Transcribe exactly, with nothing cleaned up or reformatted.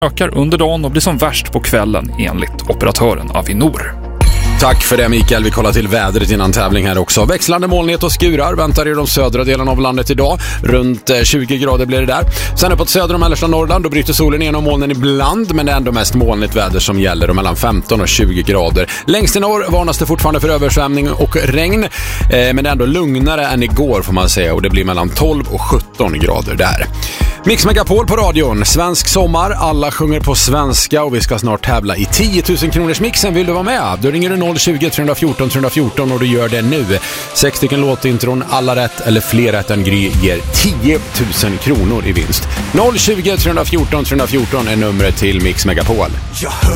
ökar under dagen och blir som värst på kvällen enligt operatören Avinor. Tack för det, Mikael. Vi kollar till vädret innan tävling här också. Växlande molnighet och skurar väntar i de södra delarna av landet idag. Runt tjugo grader blir det där. Sen uppåt söder och mellersta Norrland, då bryter solen igenom molnen ibland, men det är ändå mest molnigt väder som gäller, och mellan femton och tjugo grader. Längst i norr varnas det fortfarande för översvämning och regn, eh, men det är ändå lugnare än igår får man säga, och det blir mellan tolv och sjutton grader där. Mix Megapol på radion. Svensk sommar, alla sjunger på svenska och vi ska snart tävla i tio tusen kronors mixen. Vill du vara med? Då ringer du noll tjugo, tre fjorton, tre fjorton och du gör det nu. Sex stycken låtintron, alla rätt eller fler rätt än Gry ger tio tusen kronor i vinst. noll tjugo, tre fjorton, tre fjorton är numret till Mix Megapol.